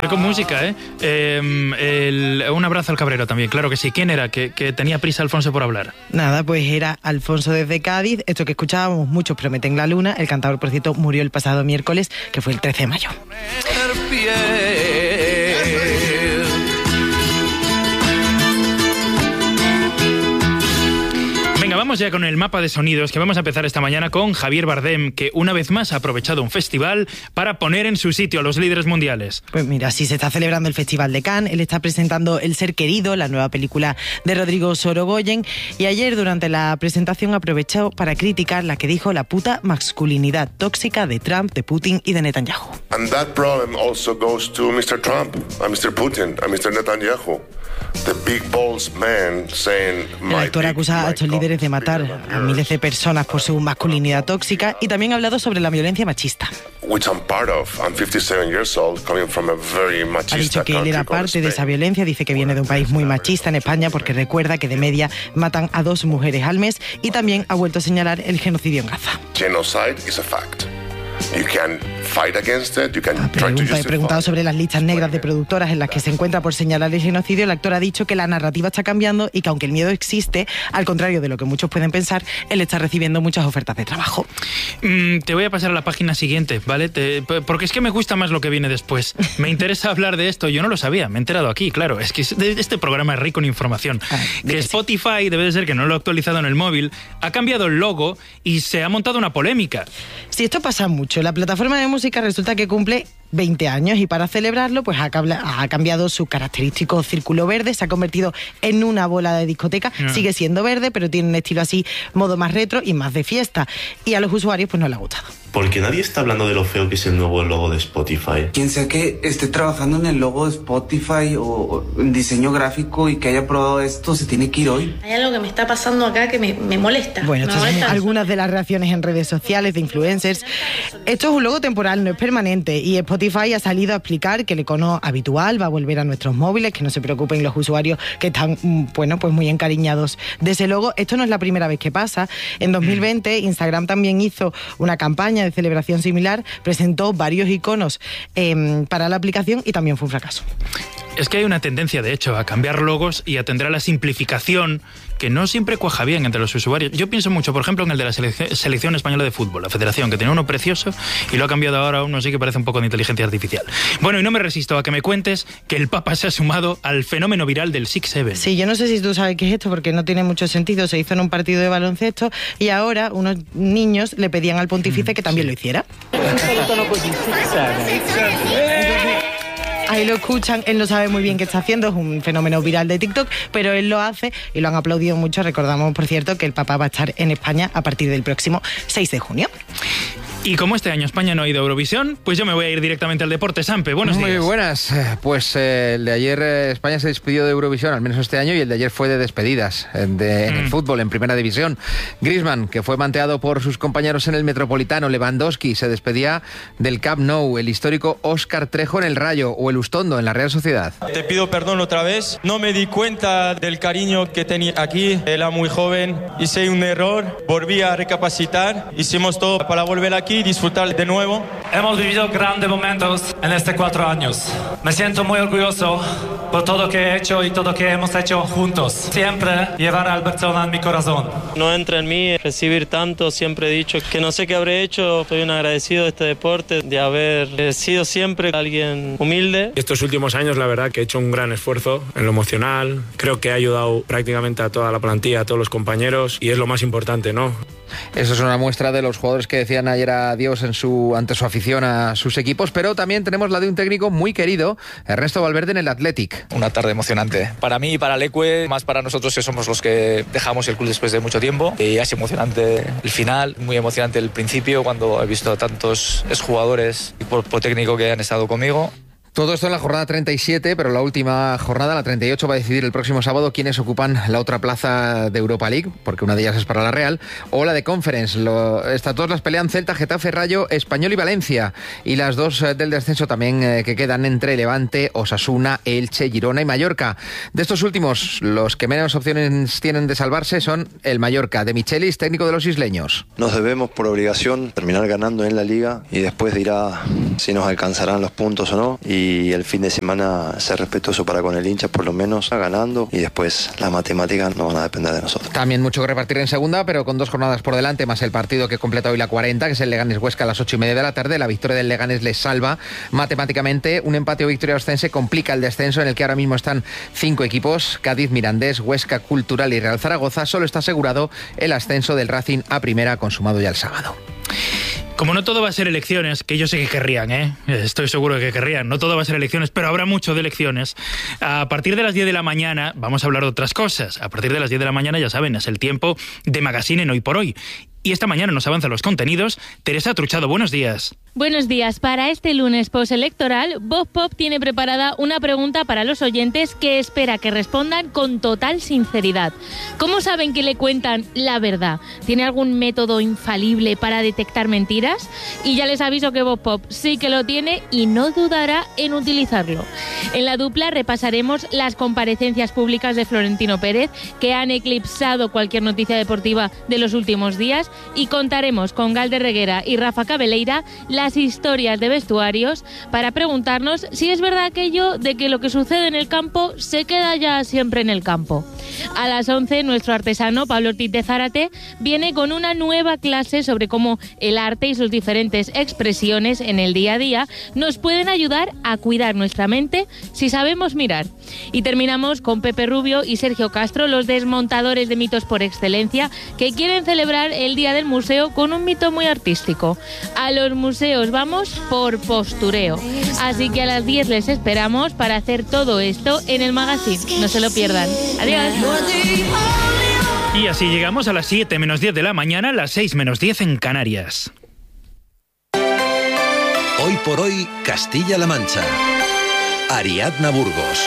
hacer con música, un abrazo al cabrero también, claro que sí. ¿Quién era? Que tenía prisa Alfonso por hablar. Nada, pues era Alfonso desde Cádiz. Esto que escuchábamos, Muchos prometen la luna. El cantador, por cierto, murió el pasado miércoles, que fue el 13 de mayo. Venga, vamos ya con el mapa de sonidos, que vamos a empezar esta mañana con Javier Bardem, que una vez más ha aprovechado un festival para poner en su sitio a los líderes mundiales. Pues mira, sí se está celebrando el Festival de Cannes. Él está presentando El ser querido, la nueva película de Rodrigo Sorogoyen, y ayer durante la presentación aprovechó para criticar la que dijo la puta masculinidad tóxica de Trump, de Putin y de Netanyahu. And that problem also goes to Mr. Trump, and Mr. Putin, and Mr. Netanyahu. The big balls man saying, el actor acusa a estos líderes de matar a miles de personas por su masculinidad tóxica y también ha hablado sobre la violencia machista. Which I'm part of. I'm 57 years old, coming from a very machista. Ha dicho que él era parte de esa violencia, dice que viene de un país muy machista en España porque recuerda que de media matan a 2 mujeres al mes y también ha vuelto a señalar el genocidio en Gaza. Genocide is a fact. You can fight against it, you can try to justify. Preguntado sobre las listas negras de productoras en las que se encuentra por señalar el genocidio, el actor ha dicho que la narrativa está cambiando y que aunque el miedo existe, al contrario de lo que muchos pueden pensar, él está recibiendo muchas ofertas de trabajo. Te voy a pasar a la página siguiente, ¿vale? Porque es que me gusta más lo que viene después. Me interesa hablar de esto, yo no lo sabía, me he enterado aquí, claro. Es que este programa es rico en información. Que Spotify, debe de ser que no lo ha actualizado en el móvil, ha cambiado el logo y se ha montado una polémica. Sí, esto pasa mucho. La plataforma de música resulta que cumple 20 años y para celebrarlo pues ha cambiado su característico círculo verde, se ha convertido en una bola de discoteca, sigue siendo verde pero tiene un estilo así, modo más retro y más de fiesta, y a los usuarios pues no les ha gustado. Porque nadie está hablando de lo feo que es el nuevo logo de Spotify. Quien sea que esté trabajando en el logo de Spotify o en diseño gráfico y que haya probado esto, se tiene que ir hoy. Hay algo que me está pasando acá que me molesta. Bueno, estas son algunas de las reacciones en redes sociales de influencers. Esto es un logo temporal, no es permanente, y Spotify ha salido a explicar que el icono habitual va a volver a nuestros móviles, que no se preocupen los usuarios que están, bueno, pues muy encariñados de ese logo. Esto no es la primera vez que pasa. En 2020 Instagram también hizo una campaña de celebración similar, presentó varios iconos para la aplicación y también fue un fracaso. Es que hay una tendencia, de hecho, a cambiar logos y a tender a la simplificación que no siempre cuaja bien entre los usuarios. Yo pienso mucho, por ejemplo, en el de la selección española de fútbol, la federación, que tenía uno precioso y lo ha cambiado ahora a uno así que parece un poco de inteligencia artificial. Bueno, y no me resisto a que me cuentes que el Papa se ha sumado al fenómeno viral del 6-7. Sí, yo no sé si tú sabes qué es esto porque no tiene mucho sentido. Se hizo en un partido de baloncesto y ahora unos niños le pedían al pontífice que también lo hiciera. Ahí lo escuchan, él no sabe muy bien qué está haciendo, es un fenómeno viral de TikTok, pero él lo hace y lo han aplaudido mucho. Recordamos, por cierto, que el Papa va a estar en España a partir del próximo 6 de junio. Y como este año España no ha ido a Eurovisión, pues yo me voy a ir directamente al deporte. Sampe, buenos días. Muy buenas. Pues el de ayer España se despidió de Eurovisión, al menos este año, y el de ayer fue de despedidas en el fútbol, en Primera División. Griezmann, que fue manteado por sus compañeros en el Metropolitano. Lewandowski se despedía del Camp Nou. El histórico Óscar Trejo en el Rayo, o el Ustondo en la Real Sociedad. Te pido perdón otra vez. No me di cuenta del cariño que tenía aquí. Era muy joven. Hice un error. Volví a recapacitar. Hicimos todo para volver aquí y disfrutar de nuevo. Hemos vivido grandes momentos en estos 4 años. Me siento muy orgulloso por todo lo que he hecho y todo lo que hemos hecho juntos. Siempre llevar al Barcelona en mi corazón. No entra en mí recibir tanto. Siempre he dicho que no sé qué habré hecho. Soy un agradecido de este deporte, de haber sido siempre alguien humilde. Estos últimos años, la verdad, que he hecho un gran esfuerzo en lo emocional. Creo que he ayudado prácticamente a toda la plantilla, a todos los compañeros, y es lo más importante, ¿no? Eso es una muestra de los jugadores que decían ayer adiós ante su afición a sus equipos, pero también tenemos la de un técnico muy querido, Ernesto Valverde, en el Athletic. Una tarde emocionante para mí y para Leque, más para nosotros que somos los que dejamos el club después de mucho tiempo, y es emocionante el final, muy emocionante el principio, cuando he visto a tantos exjugadores y cuerpo técnico que han estado conmigo. Todo esto en la jornada 37, pero la última jornada, la 38, va a decidir el próximo sábado quiénes ocupan la otra plaza de Europa League, porque una de ellas es para la Real, o la de Conference. Estas dos las pelean Celta, Getafe, Rayo, Español y Valencia. Y las dos del descenso también que quedan entre Levante, Osasuna, Elche, Girona y Mallorca. De estos últimos, los que menos opciones tienen de salvarse son el Mallorca, de Michelis, técnico de los isleños. Nos debemos por obligación terminar ganando en la Liga y después dirá si nos alcanzarán los puntos o no. Y y el fin de semana ser respetuoso para con el hincha, por lo menos ganando, y después las matemáticas no van a depender de nosotros. También mucho que repartir en segunda, pero con 2 jornadas por delante, más el partido que completa hoy la 40, que es el Leganés-Huesca a las 8:30 de la tarde. La victoria del Leganés les salva matemáticamente. Un empate o victoria ostense complica el descenso, en el que ahora mismo están 5 equipos: Cádiz, Mirandés, Huesca, Cultural y Real Zaragoza. Solo está asegurado el ascenso del Racing a primera, consumado ya el sábado. Como no todo va a ser elecciones, que yo sé que querrían, estoy seguro de que querrían, no todo va a ser elecciones, pero habrá mucho de elecciones. A partir de las 10 de la mañana vamos a hablar de otras cosas. A partir de las 10 de la mañana, ya saben, es el tiempo de Magazine en Hoy por Hoy. Y esta mañana nos avanzan los contenidos. Teresa Truchado, buenos días. Buenos días. Para este lunes postelectoral, Voz Pop tiene preparada una pregunta para los oyentes que espera que respondan con total sinceridad. ¿Cómo saben que le cuentan la verdad? ¿Tiene algún método infalible para detectar mentiras? Y ya les aviso que Voz Pop sí que lo tiene y no dudará en utilizarlo. En la dupla repasaremos las comparecencias públicas de Florentino Pérez, que han eclipsado cualquier noticia deportiva de los últimos días, y contaremos con Galder Reguera y Rafa Cabeleira las historias de vestuarios para preguntarnos si es verdad aquello de que lo que sucede en el campo se queda ya siempre en el campo. A las 11, nuestro artesano Pablo Ortiz de Zárate viene con una nueva clase sobre cómo el arte y sus diferentes expresiones en el día a día nos pueden ayudar a cuidar nuestra mente si sabemos mirar. Y terminamos con Pepe Rubio y Sergio Castro, los desmontadores de mitos por excelencia, que quieren celebrar el Día del Museo con un mito muy artístico. A los museos vamos por postureo. Así que a las 10 les esperamos para hacer todo esto en el Magazine. No se lo pierdan. Adiós. Y así llegamos a las 7 menos 10 de la mañana, las 6 menos 10 en Canarias. Hoy por hoy, Castilla-La Mancha. Ariadna Burgos.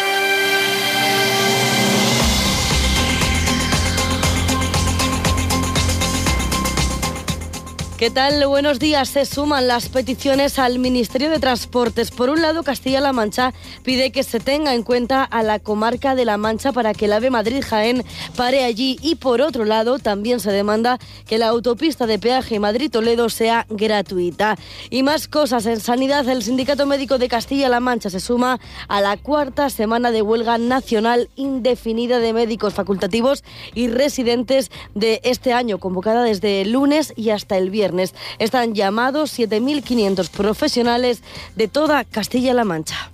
¿Qué tal? Buenos días. Se suman las peticiones al Ministerio de Transportes. Por un lado, Castilla-La Mancha pide que se tenga en cuenta a la comarca de La Mancha para que el AVE Madrid-Jaén pare allí. Y por otro lado, también se demanda que la autopista de peaje Madrid-Toledo sea gratuita. Y más cosas. En sanidad, el Sindicato Médico de Castilla-La Mancha se suma a la 4ª semana de huelga nacional indefinida de médicos facultativos y residentes de este año, convocada desde el lunes y hasta el viernes. Están llamados 7.500 profesionales de toda Castilla-La Mancha.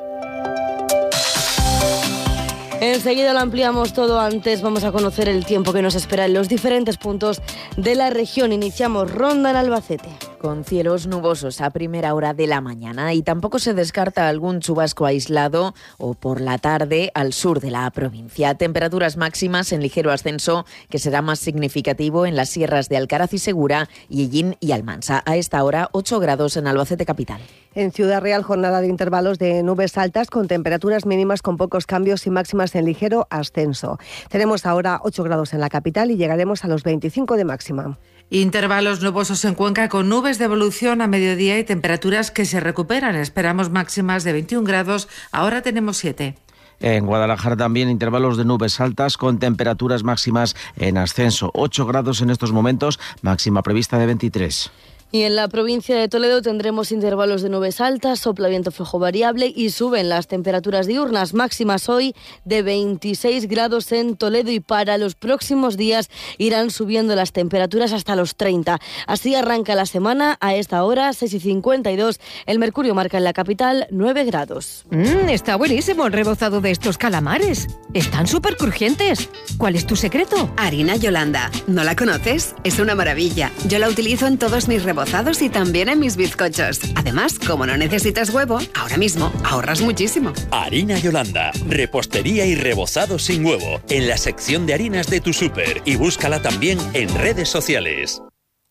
Enseguida lo ampliamos todo. Antes vamos a conocer el tiempo que nos espera en los diferentes puntos de la región. Iniciamos ronda en Albacete. Con cielos nubosos a primera hora de la mañana y tampoco se descarta algún chubasco aislado o por la tarde al sur de la provincia. Temperaturas máximas en ligero ascenso, que será más significativo en las sierras de Alcaraz y Segura, Illín y Almansa. A esta hora 8 grados en Albacete capital. En Ciudad Real, jornada de intervalos de nubes altas con temperaturas mínimas con pocos cambios y máximas en ligero ascenso. Tenemos ahora 8 grados en la capital y llegaremos a los 25 de máxima. Intervalos nubosos en Cuenca con nubes de evolución a mediodía y temperaturas que se recuperan. Esperamos máximas de 21 grados, ahora tenemos 7. En Guadalajara también intervalos de nubes altas con temperaturas máximas en ascenso. 8 grados en estos momentos, máxima prevista de 23. Y en la provincia de Toledo tendremos intervalos de nubes altas, sopla viento flojo variable y suben las temperaturas diurnas, máximas hoy de 26 grados en Toledo, y para los próximos días irán subiendo las temperaturas hasta los 30. Así arranca la semana. A esta hora, 6:52, el mercurio marca en la capital 9 grados. Está buenísimo el rebozado de estos calamares. Están súper crujientes. ¿Cuál es tu secreto? Harina Yolanda. ¿No la conoces? Es una maravilla. Yo la utilizo en todos mis rebozados y también en mis bizcochos. Además, como no necesitas huevo, ahora mismo ahorras muchísimo. Harina Yolanda, repostería y rebozado sin huevo, en la sección de harinas de tu súper, y búscala también en redes sociales.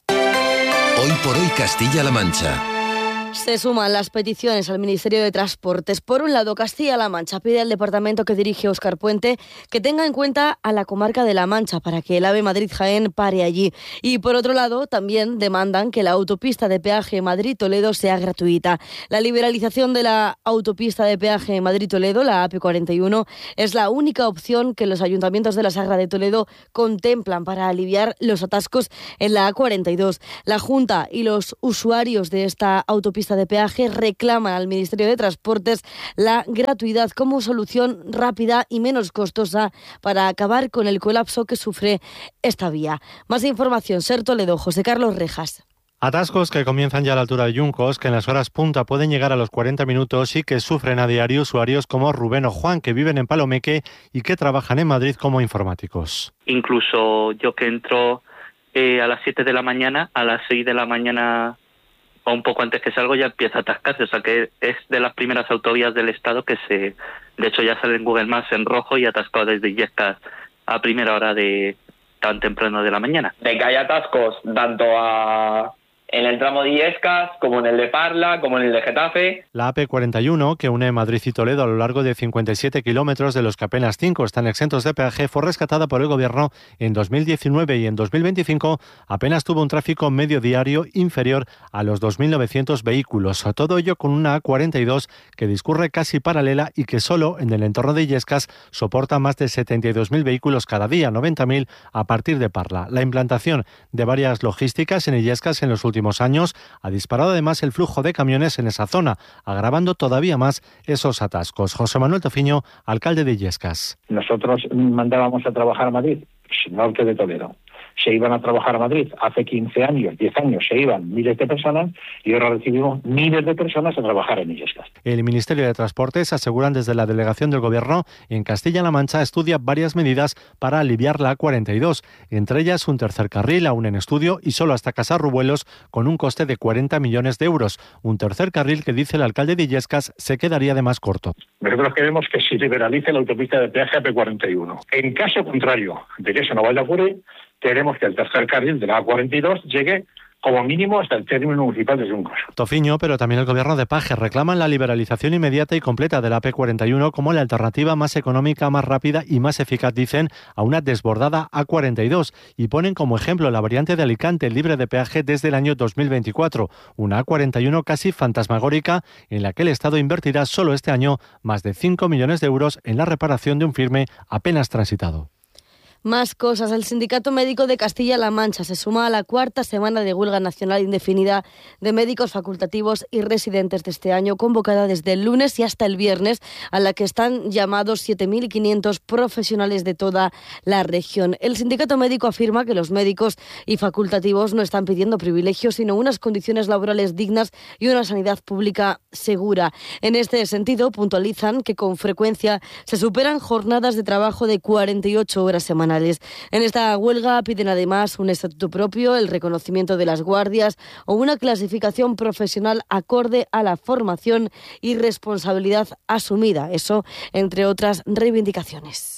Hoy por hoy, Castilla-La Mancha. Se suman las peticiones al Ministerio de Transportes. Por un lado, Castilla-La Mancha pide al departamento que dirige Óscar Puente que tenga en cuenta a la comarca de La Mancha para que el AVE Madrid-Jaén pare allí. Y por otro lado, también demandan que la autopista de peaje Madrid-Toledo sea gratuita. La liberalización de la autopista de peaje Madrid-Toledo, la AP41, es la única opción que los ayuntamientos de la Sagra de Toledo contemplan para aliviar los atascos en la A42. La Junta y los usuarios de esta autopista autopista de peaje reclaman al Ministerio de Transportes la gratuidad como solución rápida y menos costosa para acabar con el colapso que sufre esta vía. Más información, Ser Toledo, José Carlos Rejas. Atascos que comienzan ya a la altura de Yuncos, que en las horas punta pueden llegar a los 40 minutos y que sufren a diario usuarios como Rubén o Juan, que viven en Palomeque y que trabajan en Madrid como informáticos. Incluso yo que entro a las 7 de la mañana, a las 6 de la mañana o un poco antes que salgo ya empieza a atascarse, o sea que es de las primeras autovías del estado que de hecho ya sale en Google Maps en rojo y atascado desde Illescas a primera hora de tan temprano de la mañana. De que hay atascos tanto en el tramo de Illescas, como en el de Parla, como en el de Getafe. La AP41, que une Madrid y Toledo a lo largo de 57 kilómetros, de los que apenas 5 están exentos de peaje, fue rescatada por el Gobierno en 2019 y en 2025 apenas tuvo un tráfico medio diario inferior a los 2.900 vehículos. Todo ello con una A42 que discurre casi paralela y que solo en el entorno de Illescas soporta más de 72.000 vehículos cada día, 90.000 a partir de Parla. La implantación de varias logísticas en Illescas en los últimos años ha disparado además el flujo de camiones en esa zona, agravando todavía más esos atascos. José Manuel Tofiño, alcalde de Illescas. Nosotros mandábamos a trabajar a Madrid, norte de Toledo. Se iban a trabajar a Madrid hace 15 años, 10 años, se iban miles de personas y ahora recibimos miles de personas a trabajar en Illescas. El Ministerio de Transportes aseguran desde la delegación del Gobierno en Castilla-La Mancha estudia varias medidas para aliviar la A42, entre ellas un tercer carril aún en estudio y solo hasta Casarrubuelos con un coste de 40 millones de euros. Un tercer carril que dice el alcalde de Illescas se quedaría además corto. Nosotros queremos que se liberalice la autopista de peaje AP41. En caso contrario de que eso no vaya a ocurrir, queremos que el tercer carril de la A42 llegue como mínimo hasta el término municipal de Yuncos. Tofiño, pero también el Gobierno de Paje reclaman la liberalización inmediata y completa de la AP41 como la alternativa más económica, más rápida y más eficaz, dicen, a una desbordada A42 y ponen como ejemplo la variante de Alicante libre de peaje desde el año 2024, una A41 casi fantasmagórica en la que el Estado invertirá solo este año más de 5 millones de euros en la reparación de un firme apenas transitado. Más cosas. El Sindicato Médico de Castilla-La Mancha se suma a la cuarta semana de huelga nacional indefinida de médicos facultativos y residentes de este año, convocada desde el lunes y hasta el viernes, a la que están llamados 7.500 profesionales de toda la región. El sindicato médico afirma que los médicos y facultativos no están pidiendo privilegios, sino unas condiciones laborales dignas y una sanidad pública segura. En este sentido, puntualizan que con frecuencia se superan jornadas de trabajo de 48 horas semanales. En esta huelga piden además un estatuto propio, el reconocimiento de las guardias o una clasificación profesional acorde a la formación y responsabilidad asumida. Eso, entre otras reivindicaciones.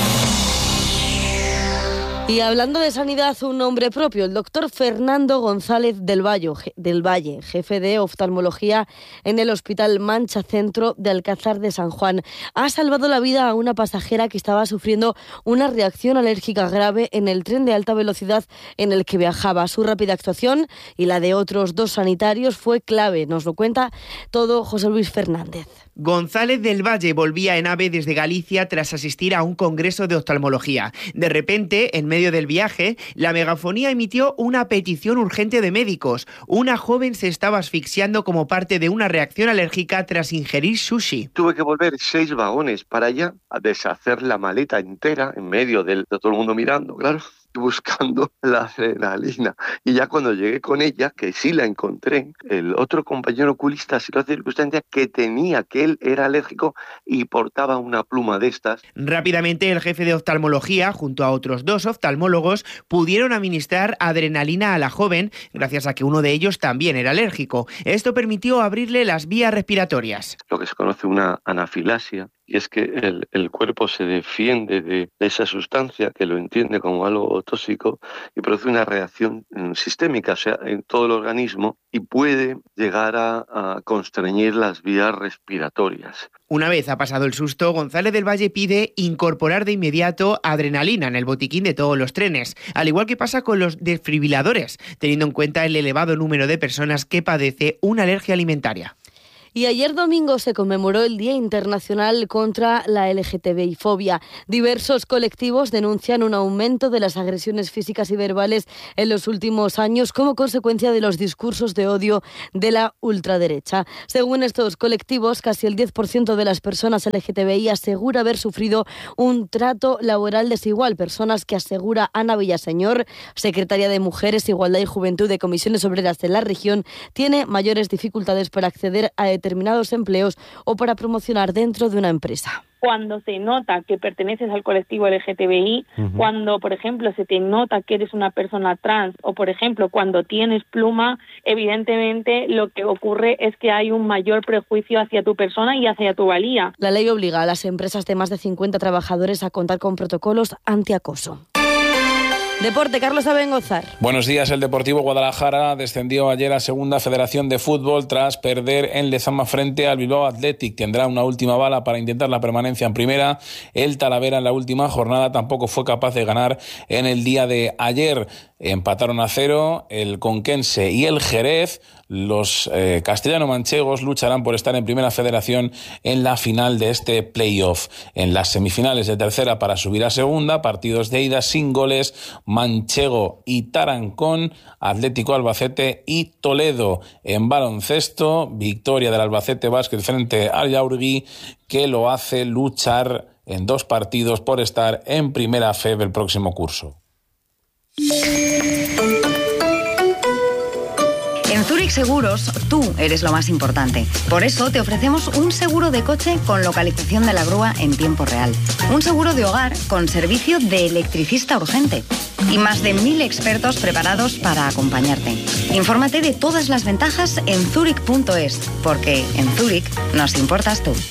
Y hablando de sanidad, un nombre propio, el doctor Fernando González del Valle, jefe de oftalmología en el Hospital Mancha Centro de Alcázar de San Juan, ha salvado la vida a una pasajera que estaba sufriendo una reacción alérgica grave en el tren de alta velocidad en el que viajaba. Su rápida actuación y la de otros dos sanitarios fue clave. Nos lo cuenta todo José Luis Fernández. González del Valle volvía en AVE desde Galicia tras asistir a un congreso de oftalmología. De repente, en medio del viaje, la megafonía emitió una petición urgente de médicos. Una joven se estaba asfixiando como parte de una reacción alérgica tras ingerir sushi. Tuve que volver 6 vagones para allá a deshacer la maleta entera en medio de todo el mundo mirando, claro, buscando la adrenalina. Y ya cuando llegué con ella, que sí la encontré, el otro compañero oculista se dio circunstancia que tenía que él era alérgico y portaba una pluma de estas. Rápidamente el jefe de oftalmología, junto a otros 2 oftalmólogos, pudieron administrar adrenalina a la joven, gracias a que uno de ellos también era alérgico. Esto permitió abrirle las vías respiratorias. Lo que se conoce una anafilasia, y es que el cuerpo se defiende de esa sustancia, que lo entiende como algo tóxico, y produce una reacción sistémica, o sea, en todo el organismo, y puede llegar a constreñir las vías respiratorias. Una vez ha pasado el susto, González del Valle pide incorporar de inmediato adrenalina en el botiquín de todos los trenes, al igual que pasa con los desfibriladores, teniendo en cuenta el elevado número de personas que padece una alergia alimentaria. Y ayer domingo se conmemoró el Día Internacional contra la LGTBI-fobia. Diversos colectivos denuncian un aumento de las agresiones físicas y verbales en los últimos años como consecuencia de los discursos de odio de la ultraderecha. Según estos colectivos, casi el 10% de las personas LGTBI asegura haber sufrido un trato laboral desigual. Personas que asegura Ana Villaseñor, secretaria de Mujeres, Igualdad y Juventud de Comisiones Obreras de la región, tiene mayores dificultades para acceder a determinados empleos o para promocionar dentro de una empresa. Cuando se nota que perteneces al colectivo LGTBI, cuando, por ejemplo, se te nota que eres una persona trans o, por ejemplo, cuando tienes pluma, evidentemente lo que ocurre es que hay un mayor prejuicio hacia tu persona y hacia tu valía. La ley obliga a las empresas de más de 50 trabajadores a contar con protocolos antiacoso. Deporte, Carlos Abengozar. Buenos días. El Deportivo Guadalajara descendió ayer a Segunda Federación de Fútbol tras perder en Lezama frente al Bilbao Athletic. Tendrá una última bala para intentar la permanencia en primera. El Talavera en la última jornada tampoco fue capaz de ganar en el día de ayer. Empataron a 0 el Conquense y el Jerez. Los castellano-manchegos lucharán por estar en Primera Federación en la final de este playoff. En las semifinales de tercera para subir a segunda, partidos de ida sin goles, Manchego y Tarancón, Atlético Albacete y Toledo. En baloncesto, victoria del Albacete Basket frente al Yaurgui, que lo hace luchar en 2 partidos por estar en Primera FEB el próximo curso. En Zurich Seguros, tú eres lo más importante. Por eso te ofrecemos un seguro de coche con localización de la grúa en tiempo real. Un seguro de hogar con servicio de electricista urgente. Y más de 1000 expertos preparados para acompañarte. Infórmate de todas las ventajas en zurich.es, porque en Zurich nos importas tú.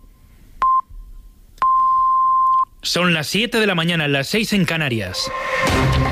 Son las 7 de la mañana, las 6 en Canarias.